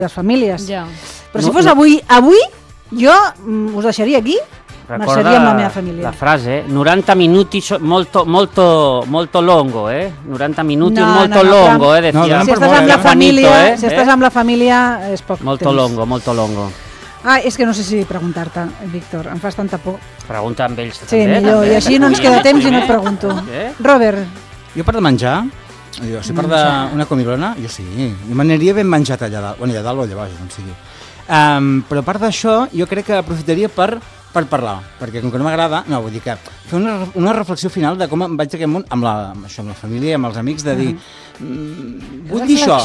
les famílies. Ja. Però si fos avui jo us deixaria aquí, marxaria amb la meva família. La frase, 90 minuti molto longo, 90 minuti molto longo, decía. Si estàs amb la família, si estàs amb la família és poc molto temps. Molto longo. És que no sé si preguntar-te, Víctor, em fas tanta por. Pregunta amb ells també. Sí, millor, i així no ens queda temps i no et pregunto. Robert. Jo per de menjar, si per d'una comilona, jo sí, jo m'aniria ben menjat allà dalt, allà dalt o allà baix, on sigui. Però a part d'això, jo crec que aprofitaria per parlar, perquè com que no m'agrada, no, vull dir que fer una reflexió final de com em vaig aquest món amb la família, amb els amics, de dir, vull dir això,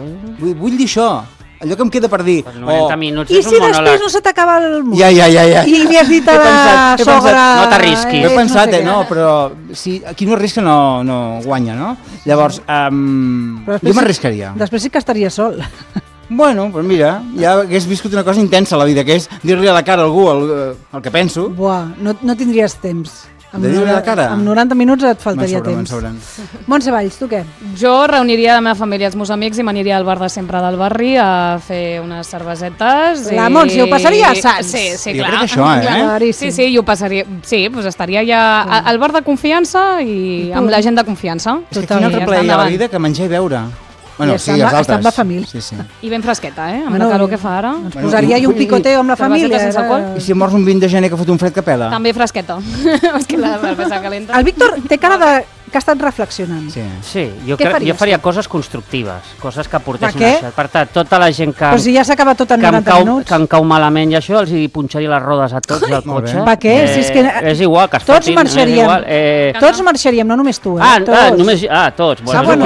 allò que em queda per dir. I si després no se t'acaba el món? Ja. I li has dit a la sogra... No t'arrisquis. Ho he pensat, però qui no arrisca no guanya, no? Llavors, jo m'arriscaria. Després sí que estaria sol. Bueno, però mira, ja hagués viscut una cosa intensa a la vida, que és dir-li a la cara a algú el que penso. Buah, no tindries temps. De dir-li a la cara? Amb 90 minuts et faltaria temps. Montse Valls, tu què? Jo reuniria la meva família, els meus amics, i m'aniria al bar de sempre del barri a fer unes cervesetes. La Montse, ho passaria a Sants. Sí, clar. Jo crec que això, Sí, jo ho passaria. Sí, doncs estaria ja al bar de confiança i amb la gent de confiança. És que quin altre plaer hi ha a la vida que menjar i beure. Bueno, sí, els altres. Està amb la família. Sí. I ben fresqueta, amb la calor que fa ara. Ens posaria un picoteo amb la família. I si mors un 20 de gener que fot un fred que pela? També fresqueta. És que la cervesa calenta. El Víctor té cara de que ha estat reflexionant. Sí, jo faria coses constructives, coses que portessin a això. Per tant, tota la gent que... Però si ja s'acaba tot en 90 minuts. Que em cau malament i això, els hi punxaria les rodes a tots al cotxe. Per què? És igual, que es tots fotin. marxaríem. Tots marxaríem, no només tu. Tots.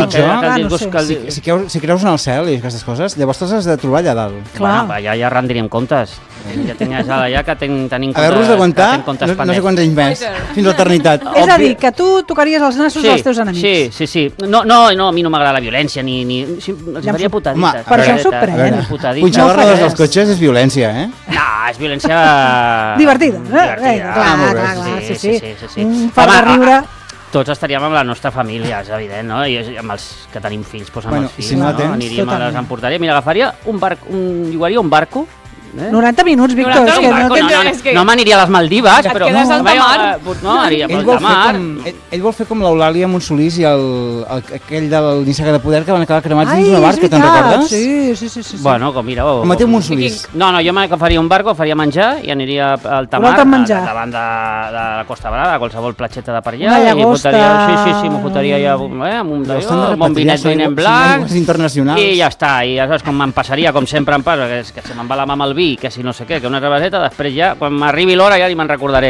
Si creus en el cel i aquestes coses, llavors te'ls has de trobar allà dalt. Clar. Ja rendiríem comptes. Ja tenies allà que tenim comptes. Haver-los d'aguantar no sé quants anys més, fins a l'eternitat. És a dir, que tu tocaries els nassos dels teus enemics. Sí. No, a mi no m'agrada la violència, els faria putadites. Per això em sorprèn. Punxar les rodes dels cotxes és violència, No, és violència... Divertida. Clar, sí. Un fart de riure... Tots estaríem amb la nostra família, és evident, no? I amb els que tenim fills, doncs amb els fills, si no aniríem, les emportaríem. Mira, agafaria llogaria un barco. 90 minuts, Víctor. No m'aniria a les Maldives, però... Et quedes al mar. No, aniria al mar. Ell vol fer com l'Eulàlia Montsolís i aquell de l'Nissaga de Poder que van acabar cremats dins una barca, te'n recordes? Sí. Bueno, com mira... El Mateu Montsolís. No, jo m'agafaria un barco, faria menjar i aniria al Tamar, davant de la Costa Brava, a qualsevol platxeta de per allà. Una llagosta... Sí, m'ho fotria ja amb un vinet blanc. Internacionals. I ja està, i aleshores com me'n passaria, com sempre em passa, que se me'n va la mà amb el vi, que si no sé què, que una cerveseta, després ja, quan m'arribi l'hora ja ni me'n recordaré.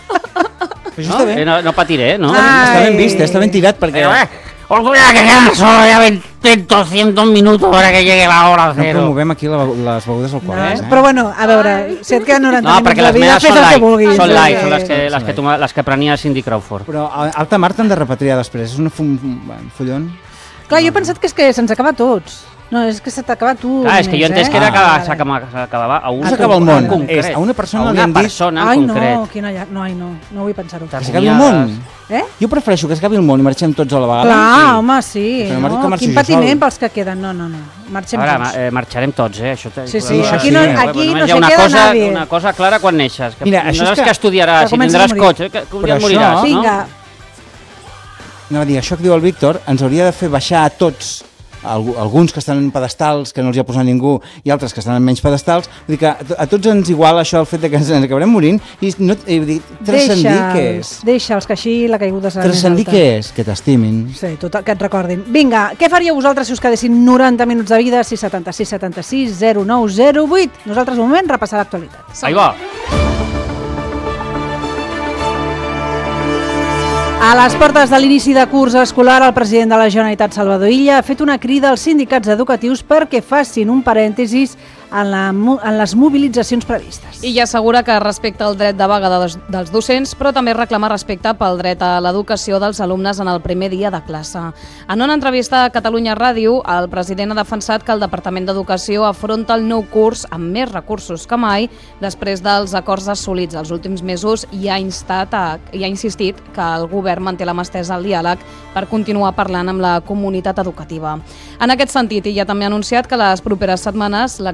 No patiré, no? Està ben vist, està ben tirat, perquè... Olvida que queda solo ya 200 minutos para que llegue la hora cero. No promovem aquí les begudes alcohòliques, Però bueno, a veure, si et queden 90 minuts de vida, fes el que vulguis. Són light, són les que prenia Cindy Crawford. Però alta mar t'han de repatriar després, és un follon. Clar, jo he pensat que és que se'ns acaba a tots. No, és que se t'acaba a tu. És que jo he entès que era que s'acabava a un. S'acaba el món. A una persona li han dit... Ai, no vull pensar-ho. Que s'acabi el món. Jo prefereixo que s'acabi el món i marxem tots a la vegada. Clar, home, sí. Quin patiment pels que queden. No. Marxem tots. Marxarem tots, això. Sí, aquí no se queda nadie. Una cosa clara quan neixes. Mira, no és que estudiaràs i tindràs cotxe, que un dia moriràs, no? Vinga. Anava a dir, això que diu el Víctor ens hauria de fer baixar a tots, alguns que estan en pedestals que no els hi ha posat ningú i altres que estan en menys pedestals, vull dir que a tots ens igual això el fet de que ens acabarem morint i transcendir què és? Deixa'ls, que així la caiguda serà més alta. Transcendir què és? Que t'estimin. Sí, que et recordin. Vinga, què faríeu vosaltres si us quedessin 90 minuts de vida? 676 76 0908. Nosaltres un moment repassar l'actualitat. Ahí va. A les portes de l'inici de curs escolar, el president de la Generalitat, Salvador Illa, ha fet una crida als sindicats educatius perquè facin un parèntesis en les mobilitzacions previstes. I ja assegura que respecta el dret de vaga dels docents, però també reclama respecte pel dret a l'educació dels alumnes en el primer dia de classe. En una entrevista a Catalunya Ràdio, el president ha defensat que el Departament d'Educació afronta el nou curs amb més recursos que mai després dels acords assolits els últims mesos i ha insistit que el govern manté la mà estesa al diàleg per continuar parlant amb la comunitat educativa. En aquest sentit, ella també ha anunciat que les properes setmanes